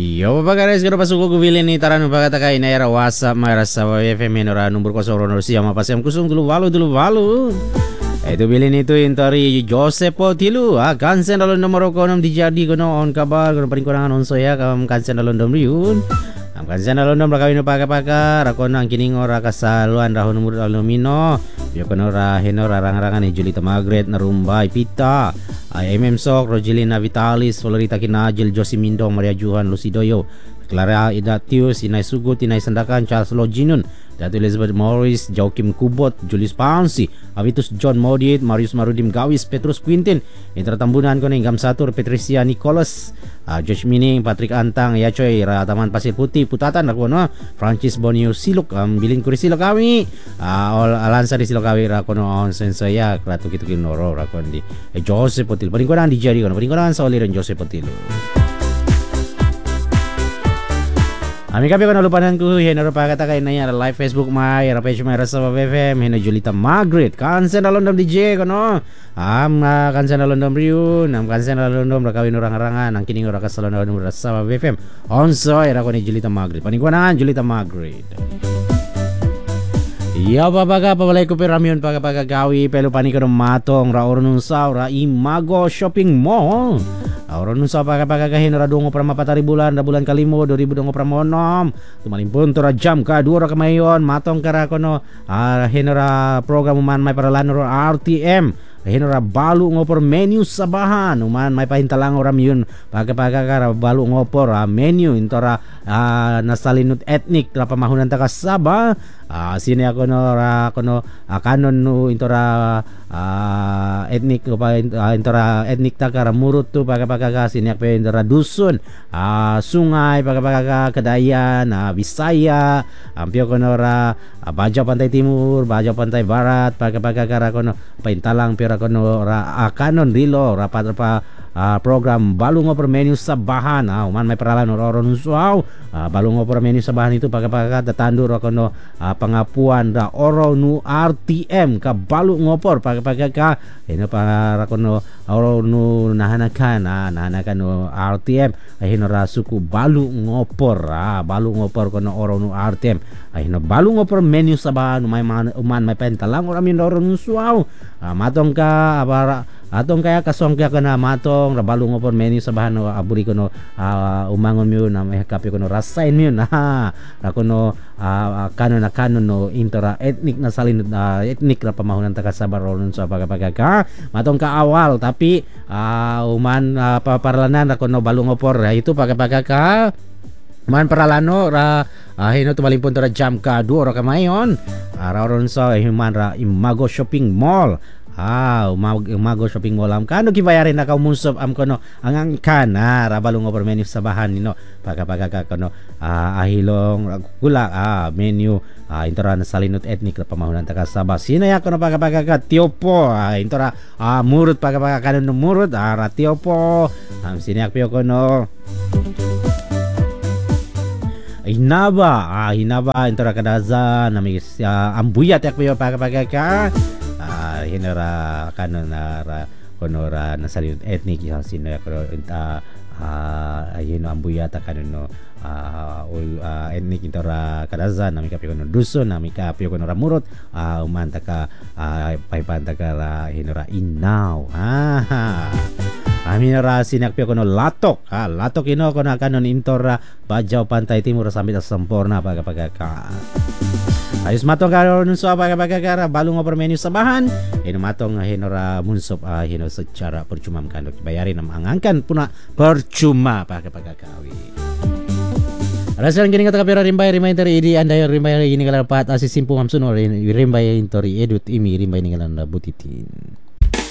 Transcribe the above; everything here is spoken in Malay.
Yo papagares karo pasuko kubilin ni taran pagkataka inayara WhatsApp mayra sa FM hinora number ko sa ronor siya mapasam kusung dulu walu. Itu bilin itu intari Josepo Tilu kansen dalon nomor ko nam dijadi kono on kabar kono paling kurangan on soya kam kansen dalon dom riun. Am kansen dalon dom rakawin paga rakon ang kining ora kasaluan rahon numur alumino. Yo kono ra hinora rangarangan ni Julita Margaret narumbay pita. MM Sok, Rogelina Vitalis, Florita Kinajil, Josie Mindong, Maria Juhan, Lucidoyo, Clara Idatius, Inay Sugut, Inay Sandakan, Charles Loginun, Datu Elizabeth Morris, Joaquim Kubot, Julius Paunsi, Avitus John Modit, Marius Marudim Gawis, Petrus Quintin, Intratambunan ko ng Gam Satur, Patricia Nicholas, Josh Mining, Patrick Antang, Yachoy, Rataman Pasir Putih, Putatan, ako no, Francis Bonio Siluk, bilin ko rin sila kami, Alansa di sila kami, ako no, on sensaya, klato kito kinoro, ako di, Joseph Potil, paling ko na, di Jerry ko, paling ko na, sa uliran Joseph Potil. Ami kapi ko nalupanan ko hinaro pagkatakay na yan live Facebook may page may rasa FM hino Julita Margaret kansen alondom DJ ko no kansen alondom riun kansen alondom rakawin orang-orangan ang kining ora kasalondom rasa FM onso era ko ni Julita Margaret paningkuanan Julita Margaret. Iya babaga pabalay ko piramion pagkagawi pelo pani ko matong ra ornung saw ra Imago Shopping Mall. Auron sa pagkagahin ra dungo para mapatari bulan kalimo 2000 dungo para monom. Tumalimpun to ra jam ka duo ra kamayon matong kara kono hinora program man may para lanoro RTM. Hinora balu ngopor menu sa bahan uman may pahintalang oram yun pagkagara balu ngopor menu intora nasalinut etnik ra pamahunan ta kasaba sini ako no ra kono kanon no intora etnik intora etnik ta kara murut tu pagkagaga sini ako intora dusun sungai pagkagaga Kadayan Bisaya ampio kono ra Bajaw Pantai Timur Bajaw Pantai Barat pagkagara kono pahintalang pira kono ra kanon dilo rapat program balungo per menu sa bahan uman may paralan oron suaw balungo per menu sa bahan itu pagka tatandur kono pangapuan da oro nu RTM ka balu ngopor pagka ino para kono oro nu nahanakan no RTM ino ra suku balu ngopor kono oro nu RTM ino balu ngopor menu sa bahan uman may pentalang oramin oron suaw matong ka atong kaya kasong kaya kana matong rabalo ngo por menu sa bahan aburi ko no umangon mi na may kape ko no rasain mi na kono kanon no intra etnik na salin etnik ra pamahunan ta kasabaron sa pagapagaga matong ka awal tapi uman paparalanan kono balo ngo por itu pagapagaga man paralano ra hino tumalimpon ra jam ka duo ra kamayon araron sa human ra Imago Shopping Mall Imago Shopping Mall kano kibayarin na kaumusop kono ang kana rabalong over menu sa bahan nino pagkapagaga kono ahilong gula menu intora na salinut etnik na pamahunan ta kasaba sinaya kono pagkapagaga tiopo intora murut pagkapagaga no murut ra tiopo sinayak pio kono Hinaba intora kadaza nami ambuyat yak pio pagkapagaga hinara kanon ra konora nasalinut etnik sino ayun ambuyata kanon etnik intora kadaza nami kapi kono dusun nami kapi kono ra murut umanta ka paipanta ka hinara inaw aminara sinak pio kono latok ino kono kanon intora Bajaw Pantai Timur sampai sa Semporna pagapagaka ayos matong karon so pagkagara balong over menu sa bahan matong hinora munsop hino secara percuma kandok bayarin ang angkan puna percuma pagkagakawi rasan gini kata kapira rimbay teri idi anda rimbay ini kala pat asisimpu hamsun ori rimbay intori edut imi rimbay ini kala butitin